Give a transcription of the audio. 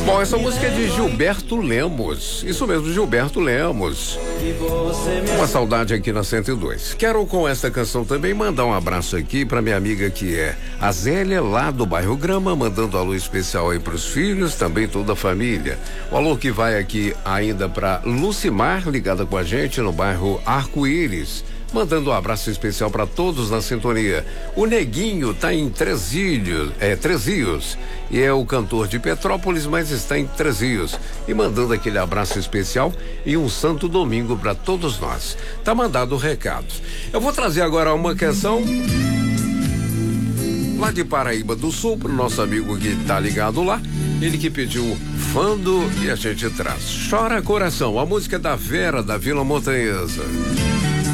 Bom, essa música é de Gilberto Lemos. Isso mesmo, Gilberto Lemos. Uma saudade aqui na 102. Quero com essa canção também mandar um abraço aqui pra minha amiga que é a Zélia, lá do bairro Grama, mandando alô especial aí pros filhos, também toda a família. O alô que vai aqui ainda pra Lucimar, ligada com a gente no bairro Arco-Íris. Mandando um abraço especial para todos na sintonia. O Neguinho tá em Trezios, e é o cantor de Petrópolis, mas está em Trezios. E mandando aquele abraço especial e um santo domingo para todos nós. Tá mandado o recado. Eu vou trazer agora uma canção lá de Paraíba do Sul pro nosso amigo que tá ligado lá. Ele que pediu Vando e a gente traz. Chora Coração, a música da Vera da Vila Montanhesa.